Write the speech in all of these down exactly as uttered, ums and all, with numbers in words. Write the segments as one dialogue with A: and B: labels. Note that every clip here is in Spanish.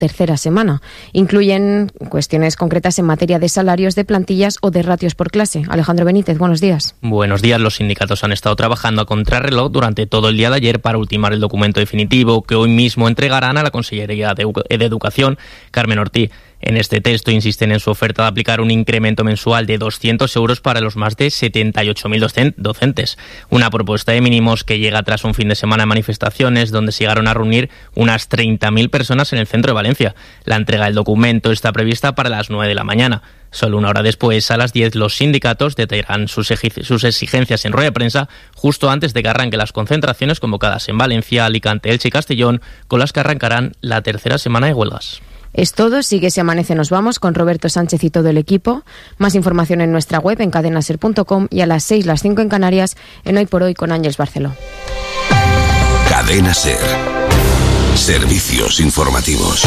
A: tercera semana. Incluyen cuestiones concretas en materia de salarios, de plantillas o de ratios por clase. Alejandro Benítez, buenos días.
B: Buenos días. Los sindicatos han estado trabajando a contrarreloj durante todo el día de ayer para ultimar el documento definitivo que hoy mismo entregarán a la Consellería de Educación, Carmen Ortiz. En este texto insisten en su oferta de aplicar un incremento mensual de doscientos euros para los más de setenta y ocho mil docentes. Una propuesta de mínimos que llega tras un fin de semana de manifestaciones donde se llegaron a reunir unas treinta mil personas en el centro de Valencia. La entrega del documento está prevista para las nueve de la mañana. Solo una hora después, a las diez, los sindicatos detallarán sus, sus exigencias en rueda de prensa justo antes de que arranquen las concentraciones convocadas en Valencia, Alicante, Elche y Castellón, con las que arrancarán la tercera semana de huelgas.
A: Es todo, sigue Se Amanece Nos Vamos con Roberto Sánchez y todo el equipo. Más información en nuestra web en cadena ser punto com y a las seis, las cinco en Canarias, en Hoy por Hoy con Ángeles Barceló.
C: Cadena Ser. Servicios informativos.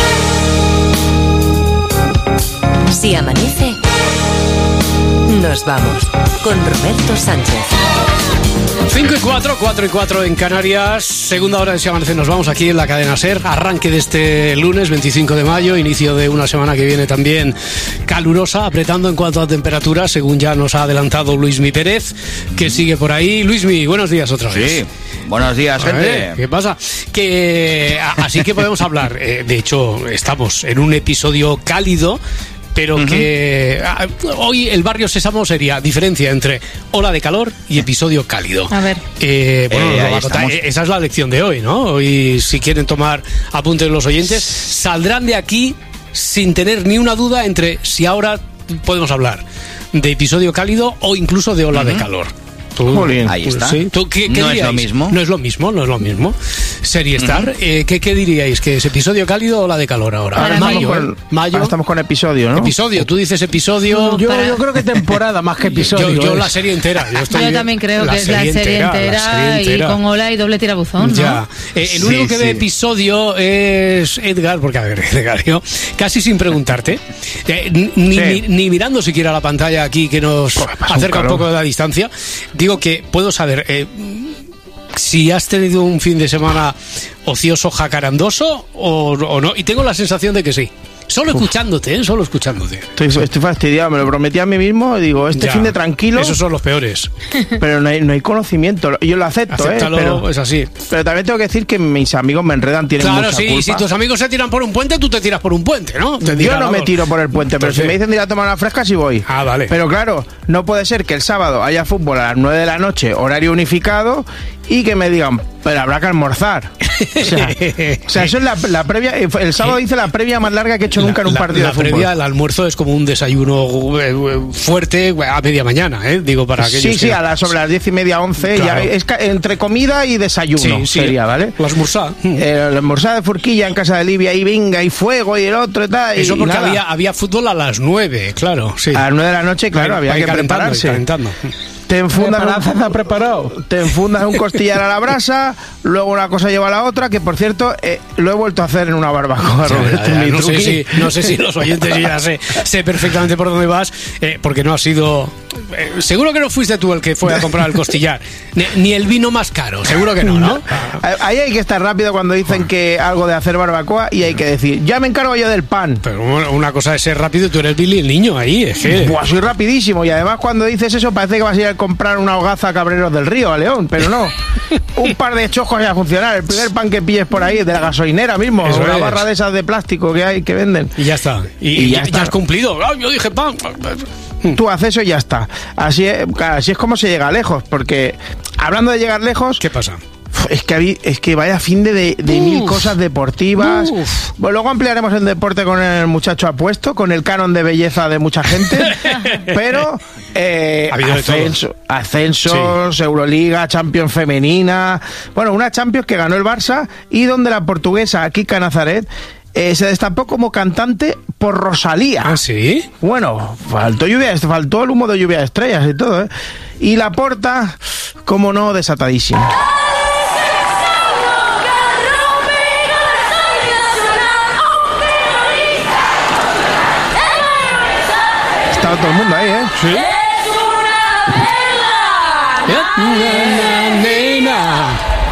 D: Si amanece, nos vamos con Roberto Sánchez.
E: cinco y cuatro, cuatro y cuatro en Canarias, segunda hora de Si Amanece Nos Vamos aquí en la cadena SER, arranque de este lunes veinticinco de mayo, inicio de una semana que viene también calurosa, apretando en cuanto a temperatura, según ya nos ha adelantado Luismi Pérez, que sigue por ahí. Luismi, buenos días otra vez.
F: Sí, buenos días,
E: a
F: gente.
E: Ver, ¿qué pasa? Que, así que podemos hablar, eh, de hecho estamos en un episodio cálido, pero uh-huh. que ah, hoy el Barrio Sésamo sería diferencia entre ola de calor y episodio cálido.
A: A ver.
E: Eh, bueno,
F: eh,
E: lo va a contar. Esa es la lección de hoy, ¿no? Hoy, si quieren tomar apuntes los oyentes, saldrán de aquí sin tener ni una duda entre si ahora podemos hablar de episodio cálido o incluso de ola uh-huh. de calor. Tú,
F: Jolín, ahí está.
E: ¿Sí? ¿Tú, qué, qué
F: no
E: diríais?
F: es lo mismo.
E: No es lo mismo, no es lo mismo. Serie Star, uh-huh. eh, ¿qué, ¿qué diríais? ¿Que es episodio cálido o la de calor ahora?
G: Ahora
E: mayo,
G: con,
E: ¿eh? Mayo.
G: Ahora estamos con episodio, ¿no?
E: Episodio, tú dices episodio.
G: Yo, yo creo que temporada más que episodio.
E: Yo, yo
G: es.
E: la serie entera. Yo, estoy,
H: yo también creo que es la serie entera, entera, la serie entera y con ola y doble tirabuzón, ¿no?
E: Ya. Eh, el único sí, que sí. ve episodio es Edgar, porque a ver, Edgar, yo casi sin preguntarte, eh, ni, sí. ni, ni mirando siquiera la pantalla aquí que nos oh, acerca un, un poco de la distancia, digo que puedo saber. A ver, eh, si has tenido un fin de semana ocioso, jacarandoso o, o no, y tengo la sensación de que sí. Solo Uf. escuchándote, ¿eh? Solo escuchándote.
G: Estoy, estoy fastidiado, me lo prometí a mí mismo. Digo, este
E: ya,
G: fin de tranquilo.
E: Esos son los peores.
G: Pero no hay, no hay conocimiento. Yo lo acepto,
E: Acéptalo,
G: ¿eh? Pero,
E: es así.
G: Pero también tengo que decir que mis amigos me enredan, tienen
E: claro,
G: mucha
E: sí,
G: culpa.
E: si tus amigos se tiran por un puente, tú te tiras por un puente, ¿no? Te
G: Yo
E: tiras,
G: no me tiro por el puente, pero
E: Entonces,
G: si me dicen de ir a tomar una fresca, sí voy.
E: Ah, vale.
G: Pero claro, no puede ser que el sábado haya fútbol a las nueve de la noche, horario unificado, y que me digan, pero habrá que almorzar. O sea, o sea eso es la, la previa. El sábado hice la previa más larga que he hecho nunca en un
E: la,
G: partido
E: la
G: de fútbol.
E: La previa, el almuerzo es como un desayuno fuerte a media mañana, ¿eh? Digo, para aquellos
G: Sí,
E: que...
G: sí, a las, sobre las diez y media, once, claro. ya es entre comida y desayuno, sí, sí, sería, ¿vale?
E: La almurzá.
G: Eh, la almurzá de Forquilla en casa de Livia, y venga, y fuego, y el otro, y tal.
E: Eso
G: y,
E: porque
G: y
E: había, había fútbol a las nueve, claro, sí.
G: A las nueve de la noche, claro, había que prepararse.
E: Calentando.
G: Te enfundas, un, preparado. te enfundas un costillar a la brasa, luego una cosa lleva a la otra, que por cierto eh, lo he vuelto a hacer en una barbacoa,
E: ya,
G: Roberto.
E: Ya, ya, no, sé si, no sé si los oyentes ya sé, sé perfectamente por dónde vas, eh, porque no ha sido... Eh, seguro que no fuiste tú el que fue a comprar el costillar, ni, ni el vino más caro, seguro que no, ¿no?
G: Ahí hay que estar rápido cuando dicen que algo de hacer barbacoa y hay que decir, ya me encargo yo del pan.
E: Pero una cosa es ser rápido, tú eres Billy el niño ahí, es que...
G: Buah, soy rapidísimo, y además cuando dices eso parece que vas a ir a comprar una hogaza a Cabreros del Río, a León, pero no. Un par de chojos ya a funcionar. El primer pan que pilles por ahí, de la gasolinera mismo, eso una es. barra de esas de plástico que hay, que venden.
E: Y ya está. Y, y, y ya, ya, está. ya has cumplido. Oh, yo dije pan.
G: Tú haces eso y ya está. Así es, así es como se llega lejos, porque hablando de llegar lejos...
E: ¿Qué pasa?
G: Es que, habí, es que vaya fin de, de, de mil cosas deportivas. Bueno, luego ampliaremos el deporte con el muchacho apuesto, con el canon de belleza de mucha gente. Pero eh, ascenso, ascensos, sí. Euroliga, Champions femenina. Bueno, una Champions que ganó el Barça y donde la portuguesa Kika Nazaret Eh, se destapó como cantante por Rosalía.
E: ¿Ah, sí?
G: Bueno, faltó lluvia, faltó el humo de lluvia de estrellas y todo, ¿eh? Y Laporta, como no, desatadísima. Estaba todo el mundo ahí, ¿eh?
E: Sí.